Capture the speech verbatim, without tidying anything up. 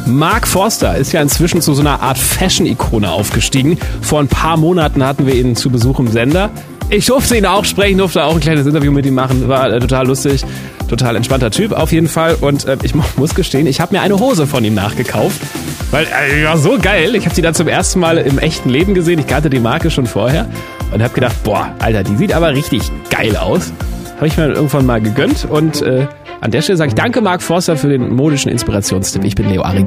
Mark Forster ist ja inzwischen zu so einer Art Fashion-Ikone aufgestiegen. Vor ein paar Monaten hatten wir ihn zu Besuch im Sender. Ich durfte ihn auch sprechen, durfte auch ein kleines Interview mit ihm machen. War äh, total lustig, total entspannter Typ auf jeden Fall. Und äh, ich muss gestehen, ich habe mir eine Hose von ihm nachgekauft. Weil äh, die war so geil. Ich habe sie dann zum ersten Mal im echten Leben gesehen. Ich kannte die Marke schon vorher. Und habe gedacht, boah, Alter, die sieht aber richtig geil aus. Habe ich mir irgendwann mal gegönnt. Und äh, an der Stelle sage ich danke Mark Forster für den modischen Inspirationstipp. Ich bin Leo Aring.